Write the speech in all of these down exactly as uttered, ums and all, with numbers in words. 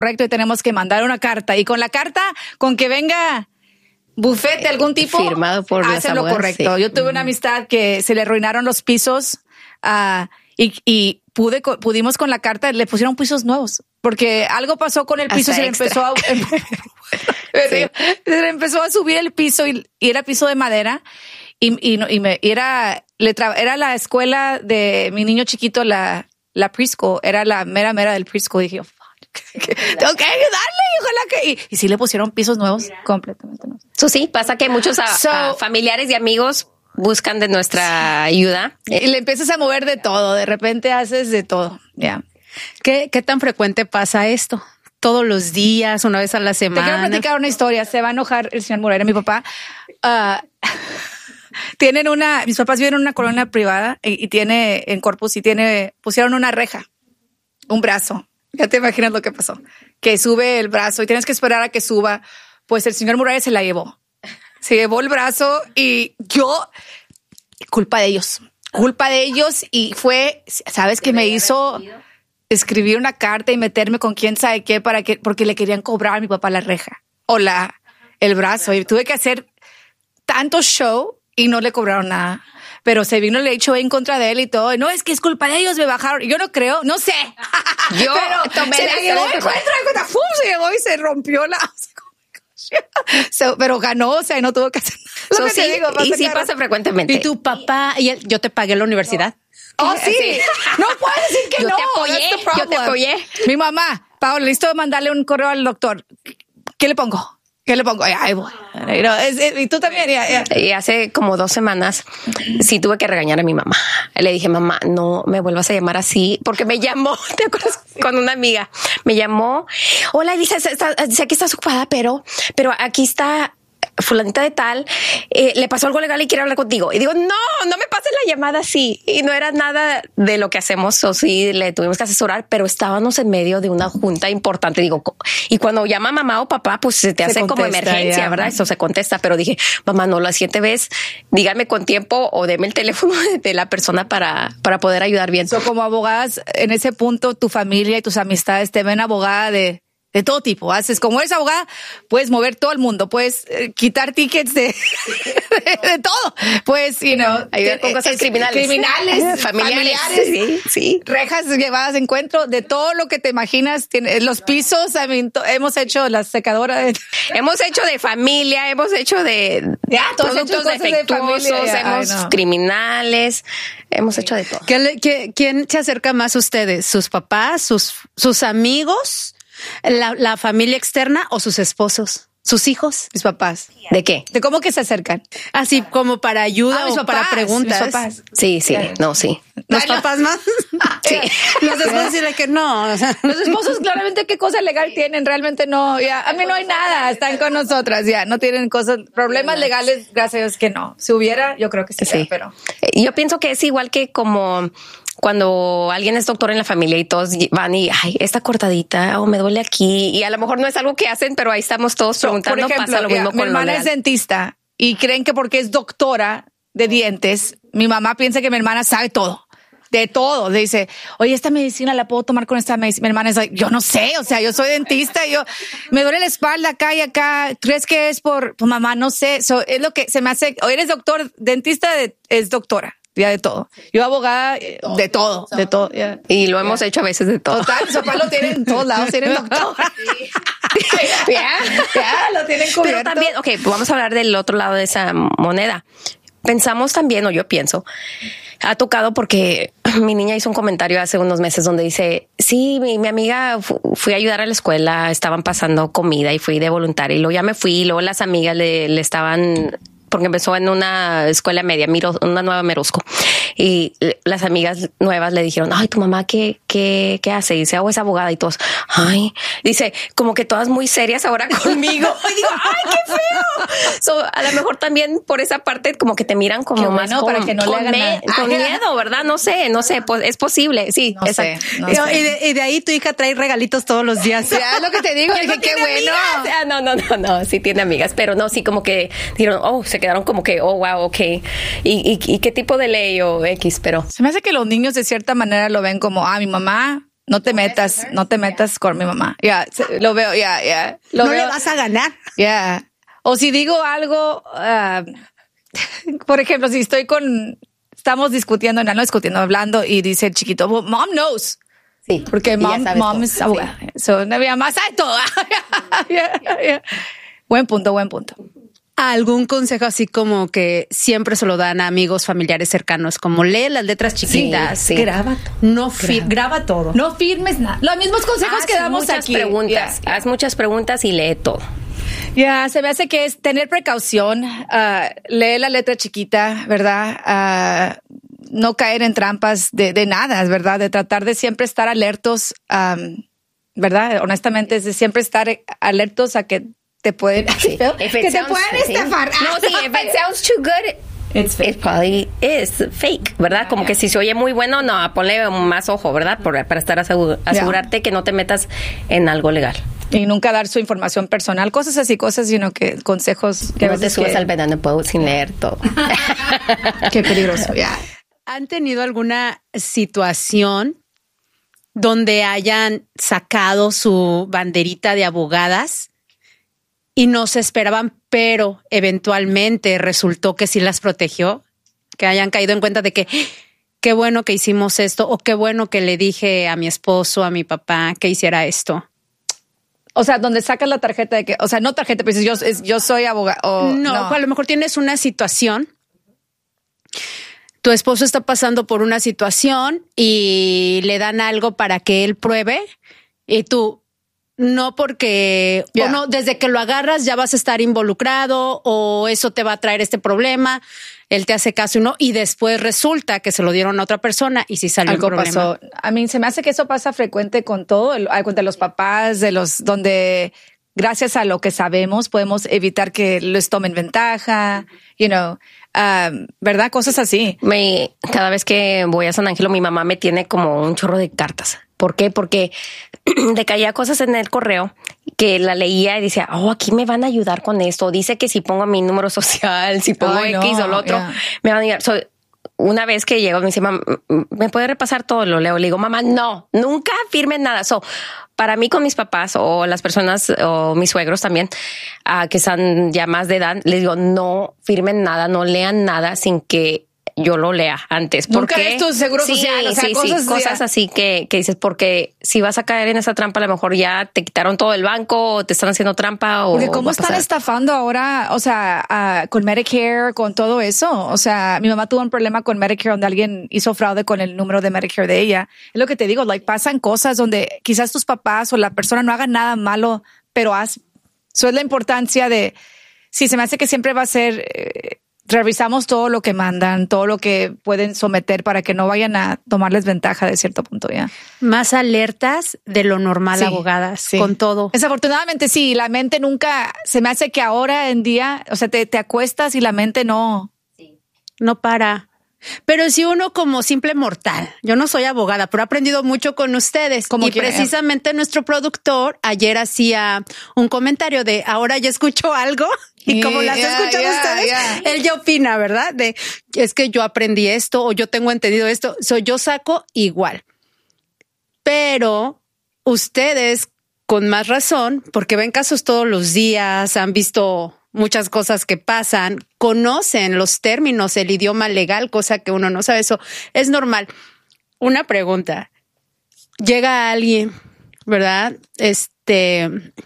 correcto y tenemos que mandar una carta. Y con la carta, con que venga bufete de algún tipo, firmado por las hacen lo abogadas, correcto. sí. Yo tuve una amistad que se le arruinaron los pisos uh, y, y pude, pudimos con la carta, le pusieron pisos nuevos. Porque algo pasó con el piso, hasta se le empezó a... sí. Se le empezó a subir el piso y, y era piso de madera. Y, y, y, me, y era, le tra- era la escuela de mi niño chiquito, la, la preschool, era la mera mera del preschool. Y dije, fuck, tengo que ayudarle, ojalá que... Y, y sí le pusieron pisos nuevos, Mira. completamente nuevos. Eso sí, pasa que muchos a, So, a familiares y amigos buscan de nuestra ayuda. Y le empiezas a mover de todo, de repente haces de todo, ya. Yeah. ¿Qué, ¿Qué tan frecuente pasa esto? ¿Todos los días, una vez a la semana? Te quiero platicar una historia, se va a enojar el señor Moreira, mi papá. Uh, tienen una, mis papás viven en una colonia privada y, y tiene en Corpus y tiene, pusieron una reja, un brazo. Ya te imaginas lo que pasó. Que sube el brazo y tienes que esperar a que suba. Pues el señor Moreira se la llevó. Se llevó el brazo y yo, culpa de ellos, culpa de ellos y fue, ¿sabes qué me hizo? Recibido? Escribir una carta y meterme con quién sabe qué para que, porque le querían cobrar a mi papá la reja o la, el brazo. Y tuve que hacer tanto show y no le cobraron nada. Pero se vino el hecho en contra de él y todo. No, es que es culpa de ellos, me bajaron. Yo no creo, no sé. Yo pero tomé se la la llevó en contra, contra, ¡fum! Se llevó y se rompió la... So, pero ganó, o sea, y no tuvo que hacer nada. So, sí, digo, y sí pasa frecuentemente. ¿Y tu papá? Y él, yo te pagué la universidad. No. Oh, sí. sí. No puedes decir que yo no. Te apoyé, yo te apoyé. Mi mamá, Paola, listo mandarle un correo al doctor. ¿Qué le pongo? ¿Qué le pongo? Ay, bueno. Y tú también. Ya, ya. Y hace como dos semanas sí tuve que regañar a mi mamá. Le dije, mamá, no me vuelvas a llamar así, porque me llamó, ¿te acuerdas? Con una amiga. Me llamó. Hola, dice, sé que estás ocupada, pero, pero aquí está fulanita de tal, eh, le pasó algo legal y quiere hablar contigo. Y digo, no, no me pases la llamada así. Y no era nada de lo que hacemos, o sí, le tuvimos que asesorar, pero estábamos en medio de una junta importante. Digo, y cuando llama mamá o papá, pues se te se hace contesta, como emergencia, ya. ¿verdad? Eso se contesta, pero dije, mamá, no, la siguiente vez, dígame con tiempo o deme el teléfono de la persona para, para poder ayudar bien. So, como abogadas, en ese punto, tu familia y tus amistades te ven abogada de... de todo tipo. Haces como eres abogada, puedes mover todo el mundo, puedes eh, quitar tickets de, de, de todo. Pues, you know, ayudar con cosas criminales, criminales, familiares, familiares, sí, sí. rejas llevadas de encuentro, de todo lo que te imaginas. Tiene, los pisos, I mean, to, hemos hecho la secadora. De... Hemos hecho de familia, hemos hecho de ya, productos defectuosos, de familia, hemos Ay, no. criminales, hemos hecho de todo. ¿Qué, qué, ¿Quién se acerca más a ustedes? ¿Sus papás, sus, sus amigos? La, la familia externa o sus esposos, sus hijos, mis papás. ¿De qué? ¿De cómo que se acercan? Así como para ayuda ah, o papás, para preguntas. Mis papás. Sí, sí, yeah. no, sí. ¿Los no, papás más? Sí. Los esposos dicen que no. O sea. Los esposos claramente qué cosa legal tienen, realmente no. Ya, a mí no hay nada, están con nosotras, ya, no tienen cosas, problemas legales, gracias a Dios que no. Si hubiera, yo creo que sí, sí. pero. Yo pienso que es igual que como cuando alguien es doctor en la familia y todos van y, ay, esta cortadita o oh, me duele aquí. Y a lo mejor no es algo que hacen, pero ahí estamos todos preguntando. Por ejemplo, pasa lo mismo ya, con mi hermana es dentista y creen que porque es doctora de dientes, mi mamá piensa que mi hermana sabe todo. De todo. Le dice, oye, esta medicina la puedo tomar con esta medicina. Mi hermana es like, yo no sé, o sea, yo soy dentista, y yo me duele la espalda acá y acá. ¿Crees que es por tu mamá? No sé. So, es lo que se me hace. O eres doctor, dentista de, es doctora. Ya de todo. Yo abogada de todo, de todo. De todo yeah. Y lo hemos yeah. hecho a veces de todo. Total, mis papás lo tienen en todos lados, tienen doctor. Ya, ya, lo tienen cubierto. Pero también, ok, pues vamos a hablar del otro lado de esa moneda. Pensamos también, o yo pienso, ha tocado porque mi niña hizo un comentario hace unos meses donde dice, sí, mi, mi amiga fu, fui a ayudar a la escuela, estaban pasando comida y fui de voluntaria y luego ya me fui y luego las amigas le, le estaban... porque empezó en una escuela media, una nueva Merosco. Y las amigas nuevas le dijeron, ay, tu mamá, ¿qué, qué, qué hace? Y dice, oh, es abogada y todos, ay, dice, como que todas muy serias ahora conmigo. Y digo, ay, qué feo. So, a lo mejor también por esa parte como que te miran como qué más bueno, con, para que no con, le me, con miedo, ¿verdad? No sé, no sé, pues es posible. Sí, no exacto. Sé, no y, sé. Y, de, y de ahí tu hija trae regalitos todos los días. Ya es lo que te digo, dije, no qué bueno. Ah, no, no, no, no, sí tiene amigas, pero no, sí como que dijeron, oh, se quedaron como que, oh, wow, ok. ¿Y, y, y qué tipo de ley o X? Pero se me hace que los niños de cierta manera lo ven como, ah, mi mamá no te metas, no te metas con mi mamá. Ya, yeah, lo veo, ya, yeah, ya. Yeah. No veo. le vas a ganar. Ya. Yeah. O si digo algo, uh, por ejemplo, si estoy con, estamos discutiendo, no, no discutiendo, hablando y dice el chiquito, well, mom knows. Sí. Porque mom, mom es abogada. Sí. So, mi mamá sabe todo. yeah, yeah. Buen punto, buen punto. ¿Algún consejo así como que siempre se lo dan a amigos, familiares cercanos? Como lee las letras chiquitas. Sí, sí. Graba. No graba. graba todo. No firmes nada. Los mismos consejos haz que damos muchas aquí. Preguntas. Yeah. Haz muchas preguntas y lee todo. Ya, yeah, se me hace que es tener precaución, uh, lee la letra chiquita, ¿verdad? Uh, no caer en trampas de, de nada, ¿verdad? De tratar de siempre estar alertos, um, ¿verdad? Honestamente, es de siempre estar alertos a que te pueden, sí. que te sounds, pueden estafar. Sí. No, sí, if it sounds too good, It's fake. It probably is fake, ¿verdad? Como yeah. que si se oye muy bueno, no, ponle más ojo, ¿verdad? Por, para estar asegur, asegurarte yeah. que no te metas en algo legal. Y nunca dar su información personal, cosas así, cosas, sino que consejos que no te subes que... al banana boat sin leer todo. Qué peligroso, ya. Yeah. ¿Han tenido alguna situación donde hayan sacado su banderita de abogadas y no se esperaban, pero eventualmente resultó que sí las protegió? Que hayan caído en cuenta de que qué bueno que hicimos esto, o qué bueno que le dije a mi esposo, a mi papá, que hiciera esto. O sea, donde sacas la tarjeta de que, o sea, no tarjeta, pero yo, es, yo soy abogado. No, no, a lo mejor tienes una situación. Tu esposo está pasando por una situación y le dan algo para que él pruebe y tú no, porque yeah. o no, desde que lo agarras ya vas a estar involucrado o eso te va a traer este problema. Él te hace caso y no, y después resulta que se lo dieron a otra persona y sí salió algo el problema. Pasó. A mí se me hace que eso pasa frecuente con todo, el, de los papás, de los donde gracias a lo que sabemos podemos evitar que les tomen ventaja, you know. Um, ¿verdad? Cosas así. Me, cada vez que voy a San Ángelo, mi mamá me tiene como un chorro de cartas. ¿Por qué? Porque le caía cosas en el correo que la leía y decía, oh, aquí me van a ayudar con esto. Dice que si pongo mi número social, si pongo Ay, X no, o lo otro, yeah. me van a ayudar. So, una vez que llego, me dice, mamá, ¿me puede repasar todo? Lo leo. Le digo, mamá, no, nunca firmen nada. So, para mí con mis papás o las personas o mis suegros también, uh, que están ya más de edad, les digo, no firmen nada, no lean nada sin que yo lo lea antes. Nunca es tu seguro sí, social, o sea, sí, cosas, sí, cosas así que, que dices, porque si vas a caer en esa trampa, a lo mejor ya te quitaron todo el banco o te están haciendo trampa. O porque cómo están estafando ahora, o sea, uh, con Medicare, con todo eso. O sea, mi mamá tuvo un problema con Medicare donde alguien hizo fraude con el número de Medicare de ella. Es lo que te digo, like, pasan cosas donde quizás tus papás o la persona no hagan nada malo, pero haz. Eso es la importancia de, sí, se me hace que siempre va a ser, eh, revisamos todo lo que mandan, todo lo que pueden someter para que no vayan a tomarles ventaja de cierto punto ya. Más alertas de lo normal, sí, abogadas, sí. Con todo. Desafortunadamente sí, la mente nunca, se me hace que ahora en día, o sea, te, te acuestas y la mente no. Sí. No para. Pero si uno como simple mortal, yo no soy abogada, pero he aprendido mucho con ustedes. Como y precisamente nuestro productor ayer hacía un comentario de ahora ya escucho algo y yeah, como las yeah, escuchan yeah, ustedes, yeah. Él ya opina, ¿verdad? De es que yo aprendí esto o yo tengo entendido esto. So, yo saco igual. Pero ustedes con más razón, porque ven casos todos los días, han visto muchas cosas que pasan, conocen los términos, el idioma legal, cosa que uno no sabe. Eso es normal. Una pregunta. Llega alguien, ¿verdad? Este,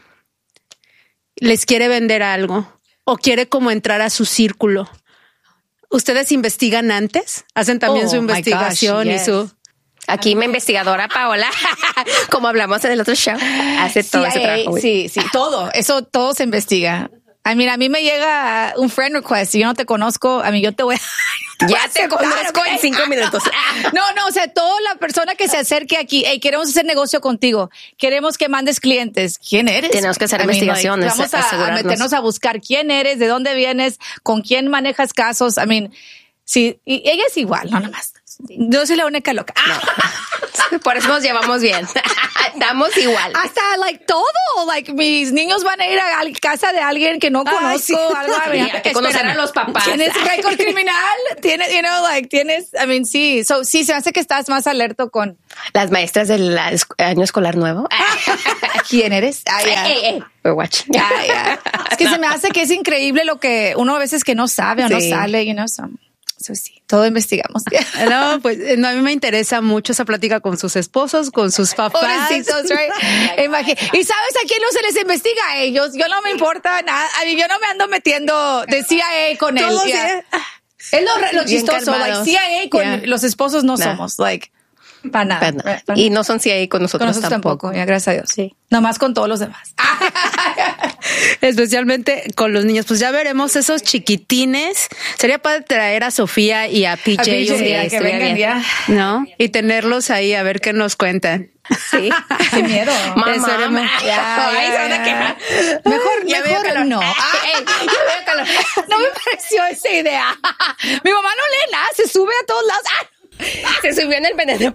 les quiere vender algo o quiere como entrar a su círculo. ¿Ustedes investigan antes? ¿Hacen también oh, su investigación gosh, yes. y su...? Aquí mi investigadora Paola, como hablamos en el otro show, hace todo sí, ese trabajo. Sí, sí, todo. Eso todo se investiga. I mean, a mí me llega un friend request y yo no te conozco, a mí yo te voy a... Ya te conozco en cinco minutos. No, no, o sea, toda la persona que se acerque aquí, hey, queremos hacer negocio contigo, queremos que mandes clientes. ¿Quién eres? Tenemos que hacer I investigaciones. Mean, like, vamos a, a meternos a buscar quién eres, de dónde vienes, con quién manejas casos. I mean, sí, y ella es igual, no nomás. Sí. Yo soy la única loca. No. Por eso nos llevamos bien. Estamos igual. Hasta, like, todo. Like, mis niños van a ir a la casa de alguien que no Ay, conozco. Sí. Algo a ver, sí, que conocer a los papás. ¿Tienes récord criminal? ¿Tienes, you know, like, tienes, I mean, sí. So, sí, se hace que estás más alerta con... Las maestras del año escolar nuevo. ¿Quién eres? Ah, yeah. hey, hey, hey. We're watching. Yeah, yeah. Es que no. Se me hace que es increíble lo que uno a veces que no sabe o sí. no sale, you know, so... Eso sí, todo investigamos. No, pues no, a mí me interesa mucho esa plática con sus esposos, con sus papás. Pobrecitos, right? Imagín- y sabes a quién no se les investiga a ellos. Yo no me importa nada. A mí yo no me ando metiendo de C I A con él. Yeah. Es lo, lo chistoso. Like, C I A con yeah. los esposos no nah. somos. Like, para nada. Pa nada. Pa y no son C I A con nosotros, con nosotros tampoco. tampoco. Ya, gracias a Dios. Sí. Nomás con todos los demás. Especialmente con los niños. Pues ya veremos esos chiquitines. Sería para traer a Sofía y a P J, a P J un día, que vengan ya. ¿No? Y tenerlos ahí a ver qué nos cuentan. Sí, qué miedo. Mamá, ya, ya, Ay, ya, ya. ya. Mejor, ya mejor calor. no. Ay, ya veo calor. No me pareció esa idea. Mi mamá no lee nada, se sube a todos lados. Se subió en el veneno.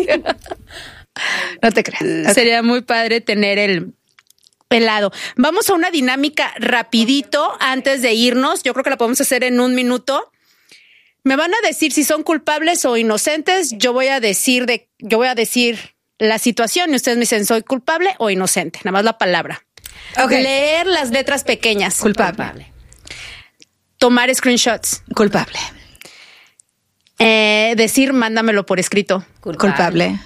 No te creas. Sería muy padre tener el helado. Vamos a una dinámica rapidito antes de irnos. Yo creo que la podemos hacer en un minuto. Me van a decir si son culpables o inocentes. Yo voy a decir de, yo voy a decir la situación y ustedes me dicen soy culpable o inocente. Nada más la palabra. Okay. Leer las letras pequeñas. Culpable. culpable. Tomar screenshots. Culpable. Eh, decir mándamelo por escrito. Culpable. culpable.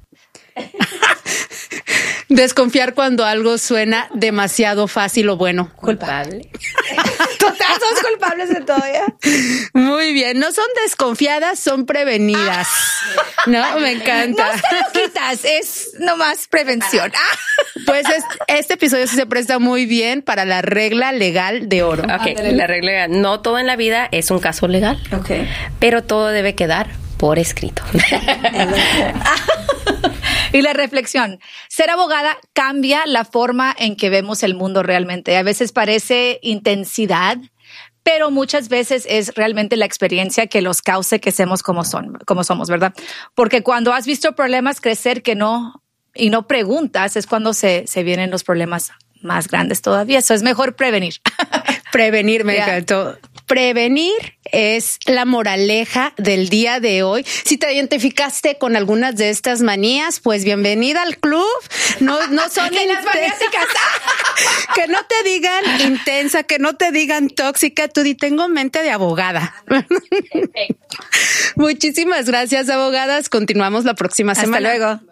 Desconfiar cuando algo suena demasiado fácil o bueno. Culpable. Total, somos culpables de todo, ¿ya? Muy bien. No son desconfiadas, son prevenidas. Ah. No, me encanta. No se lo quitas, es nomás prevención. Ah. Pues es, este episodio se presta muy bien para la regla legal de oro. Ok, la regla legal. No todo en la vida es un caso legal. Ok. Pero todo debe quedar por escrito. Y la reflexión. Ser abogada cambia la forma en que vemos el mundo realmente. A veces parece intensidad, pero muchas veces es realmente la experiencia que los cause que seamos como son, como somos, ¿verdad? Porque cuando has visto problemas crecer que no y no preguntas, es cuando se, se vienen los problemas más grandes todavía. Eso es mejor prevenir. Prevenir, me yeah. encantó. Prevenir es la moraleja del día de hoy. Si te identificaste con algunas de estas manías, pues bienvenida al club. No, no son de las maniáticas. Que no te digan intensa, que no te digan tóxica. Tú di, tengo mente de abogada. Muchísimas gracias, abogadas. Continuamos la próxima Hasta semana. Hasta luego.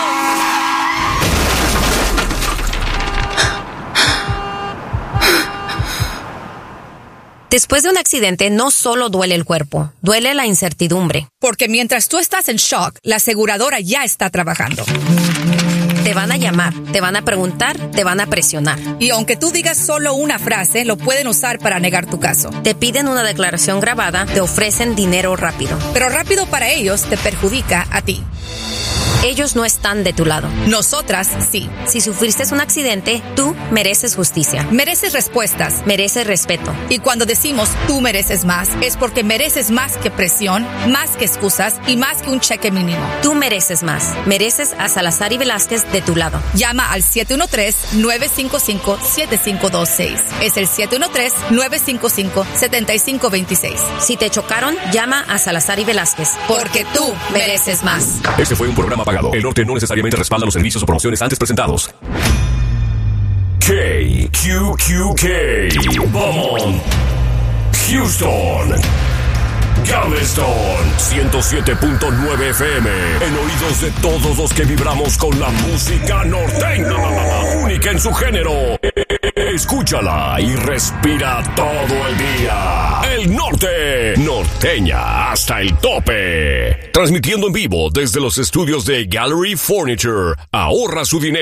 Después de un accidente no solo duele el cuerpo, duele la incertidumbre. Porque mientras tú estás en shock, la aseguradora ya está trabajando. Te van a llamar, te van a preguntar, te van a presionar. Y aunque tú digas solo una frase, lo pueden usar para negar tu caso. Te piden una declaración grabada, te ofrecen dinero rápido. Pero rápido para ellos te perjudica a ti. Ellos no están de tu lado. Nosotras sí. Si sufriste un accidente, tú mereces justicia. Mereces respuestas. Mereces respeto. Y cuando decimos tú mereces más, es porque mereces más que presión, más que excusas y más que un cheque mínimo. Tú mereces más. Mereces a Salazar y Velázquez de tu lado. Llama al siete uno tres, nueve cinco cinco, siete cinco dos seis. Es el siete uno tres, nueve cinco cinco, siete cinco dos seis. Si te chocaron, llama a Salazar y Velázquez. Porque tú mereces más. Este fue un programa pagado. El Norte no necesariamente respalda los servicios o promociones antes presentados. K Q Q K, Beaumont, Houston, Galveston, ciento siete punto nueve F M, en oídos de todos los que vibramos con la música norteña, única en su género. Escúchala y respira todo el día. El Norte, norteña hasta el tope. Transmitiendo en vivo desde los estudios de Gallery Furniture. Ahorra su dinero.